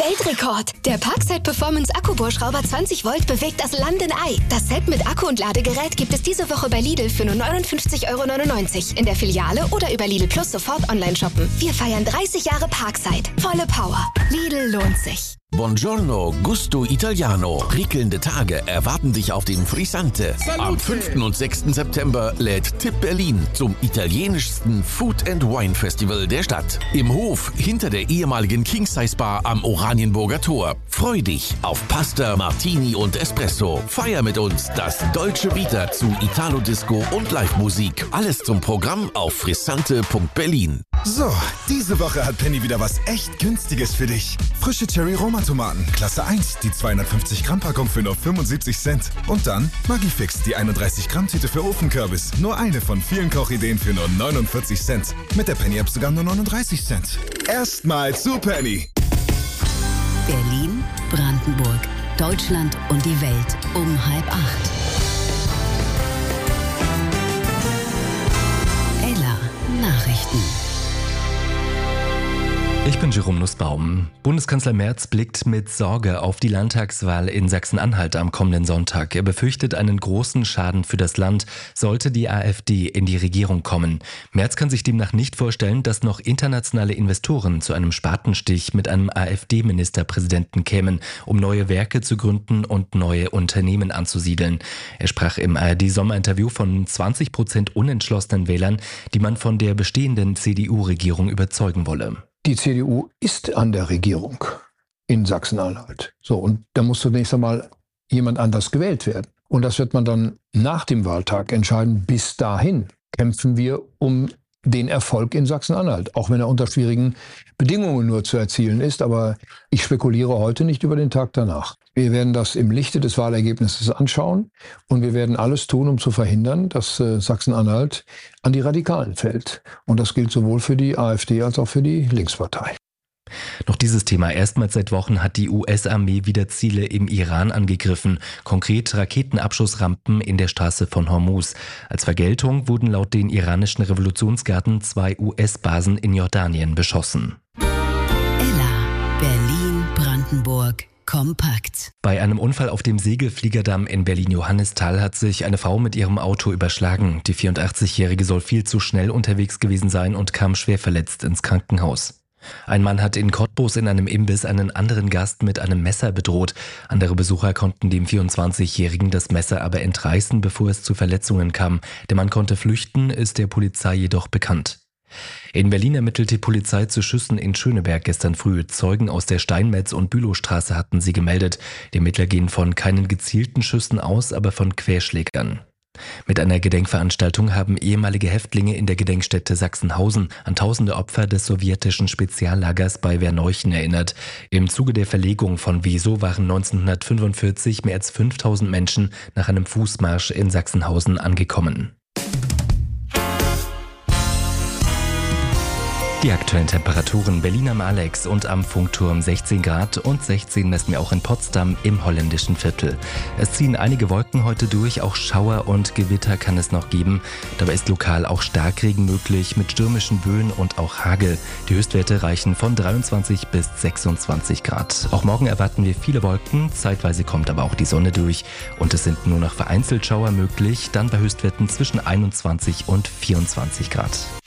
Weltrekord! Der Parkside Performance Akkubohrschrauber 20 Volt bewegt das Land in Ei. Das Set mit Akku und Ladegerät gibt es diese Woche bei Lidl für nur 59,99 € in der Filiale oder über Lidl Plus sofort online shoppen. Wir feiern 30 Jahre Parkside. Volle Power. Lidl lohnt sich. Buongiorno, Gusto Italiano. Prickelnde Tage erwarten dich auf dem Frisante. Am 5. und 6. September lädt Tipp Berlin zum italienischsten Food and Wine Festival der Stadt. Im Hof hinter der ehemaligen King Size Bar am Oranienburger Tor. Freu dich auf Pasta, Martini und Espresso. Feier mit uns das Dolce Vita zu Italo-Disco und Live-Musik. Alles zum Programm auf frissante.berlin. So, diese Woche hat Penny wieder was echt Günstiges für dich. Frische Cherry-Roma-Tomaten, Klasse 1, die 250-Gramm-Packung für nur 75 Cent. Und dann Maggi-Fix, die 31-Gramm-Tüte für Ofenkürbis. Nur eine von vielen Kochideen für nur 49 Cent. Mit der Penny-App sogar nur 39 Cent. Erstmal zu Penny. Berlin, Brandenburg, Deutschland und die Welt um 7:30. Ella Nachrichten. Ich bin Jerome Nussbaum. Bundeskanzler Merz blickt mit Sorge auf die Landtagswahl in Sachsen-Anhalt am kommenden Sonntag. Er befürchtet einen großen Schaden für das Land, sollte die AfD in die Regierung kommen. Merz kann sich demnach nicht vorstellen, dass noch internationale Investoren zu einem Spatenstich mit einem AfD-Ministerpräsidenten kämen, um neue Werke zu gründen und neue Unternehmen anzusiedeln. Er sprach im ARD-Sommerinterview von 20% unentschlossenen Wählern, die man von der bestehenden CDU-Regierung überzeugen wolle. Die CDU ist an der Regierung in Sachsen-Anhalt. So, und da muss zunächst einmal jemand anders gewählt werden. Und das wird man dann nach dem Wahltag entscheiden. Bis dahin kämpfen wir um den Erfolg in Sachsen-Anhalt, auch wenn er unter schwierigen Bedingungen nur zu erzielen ist. Aber ich spekuliere heute nicht über den Tag danach. Wir werden das im Lichte des Wahlergebnisses anschauen und wir werden alles tun, um zu verhindern, dass Sachsen-Anhalt an die Radikalen fällt. Und das gilt sowohl für die AfD als auch für die Linkspartei. Noch dieses Thema. Erstmals seit Wochen hat die US-Armee wieder Ziele im Iran angegriffen. Konkret Raketenabschussrampen in der Straße von Hormuz. Als Vergeltung wurden laut den iranischen Revolutionsgarden 2 US-Basen in Jordanien beschossen. Ella, Berlin, Brandenburg. Kompakt. Bei einem Unfall auf dem Segelfliegerdamm in Berlin-Johannisthal hat sich eine Frau mit ihrem Auto überschlagen. Die 84-Jährige soll viel zu schnell unterwegs gewesen sein und kam schwer verletzt ins Krankenhaus. Ein Mann hat in Cottbus in einem Imbiss einen anderen Gast mit einem Messer bedroht. Andere Besucher konnten dem 24-Jährigen das Messer aber entreißen, bevor es zu Verletzungen kam. Der Mann konnte flüchten, ist der Polizei jedoch bekannt. In Berlin ermittelt die Polizei zu Schüssen in Schöneberg gestern früh. Zeugen aus der Steinmetz- und Bülowstraße hatten sie gemeldet. Die Ermittler gehen von keinen gezielten Schüssen aus, aber von Querschlägern. Mit einer Gedenkveranstaltung haben ehemalige Häftlinge in der Gedenkstätte Sachsenhausen an tausende Opfer des sowjetischen Speziallagers bei Werneuchen erinnert. Im Zuge der Verlegung von Wieso waren 1945 mehr als 5000 Menschen nach einem Fußmarsch in Sachsenhausen angekommen. Die aktuellen Temperaturen: Berlin am Alex und am Funkturm 16 Grad und 16 messen wir auch in Potsdam im holländischen Viertel. Es ziehen einige Wolken heute durch, auch Schauer und Gewitter kann es noch geben. Dabei ist lokal auch Starkregen möglich mit stürmischen Böen und auch Hagel. Die Höchstwerte reichen von 23 bis 26 Grad. Auch morgen erwarten wir viele Wolken, zeitweise kommt aber auch die Sonne durch und es sind nur noch vereinzelt Schauer möglich, dann bei Höchstwerten zwischen 21 und 24 Grad.